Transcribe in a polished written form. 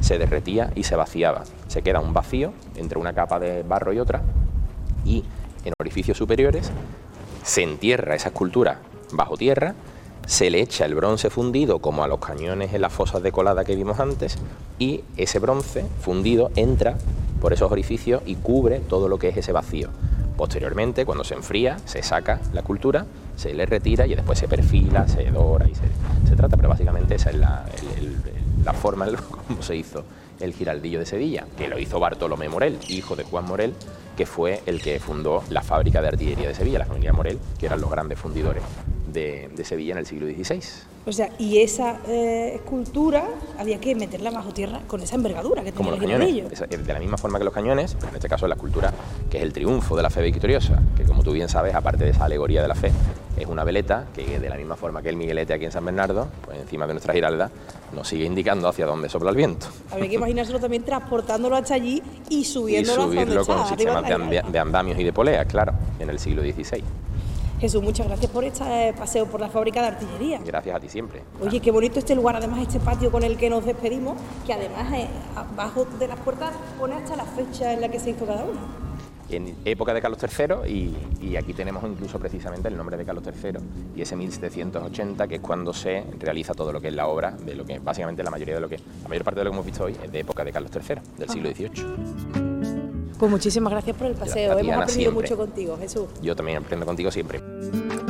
se derretía y se vaciaba. Se queda un vacío entre una capa de barro y otra, y en orificios superiores se entierra esa escultura bajo tierra, se le echa el bronce fundido como a los cañones en las fosas de colada que vimos antes, y ese bronce fundido entra por esos orificios y cubre todo lo que es ese vacío. Posteriormente, cuando se enfría, se saca la escultura, se le retira y después se perfila, se dora y se trata, pero básicamente esa es la forma en cómo se hizo el giraldillo de Sevilla, que lo hizo Bartolomé Morell, hijo de Juan Morell, que fue el que fundó la fábrica de artillería de Sevilla, la familia Morell, que eran los grandes fundidores de Sevilla en el siglo XVI. O sea, y esa escultura había que meterla bajo tierra con esa envergadura que tenía el giraldillo. De la misma forma que los cañones, pero en este caso la escultura, que es el triunfo de la fe victoriosa, que como tú bien sabes, aparte de esa alegoría de la fe, es una veleta que de la misma forma que el Miguelete aquí en San Bernardo, pues encima de nuestra Giralda, nos sigue indicando hacia dónde sopla el viento. Habría que imaginárselo también transportándolo hasta allí y subiéndolo hasta donde está. Con sistemas de andamios y de poleas, claro, en el siglo XVI. Jesús, muchas gracias por este paseo por la fábrica de artillería. Gracias a ti siempre. Oye, qué bonito este lugar, además este patio con el que nos despedimos, que además abajo de las puertas pone hasta la fecha en la que se hizo cada uno. En época de Carlos III, y aquí tenemos incluso precisamente el nombre de Carlos III y ese 1780, que es cuando se realiza todo lo que es la obra, de lo que básicamente la mayor parte de lo que hemos visto hoy es de época de Carlos III, del siglo XVIII. Pues muchísimas gracias por el paseo, hemos aprendido mucho contigo, Jesús. Yo también aprendo contigo siempre.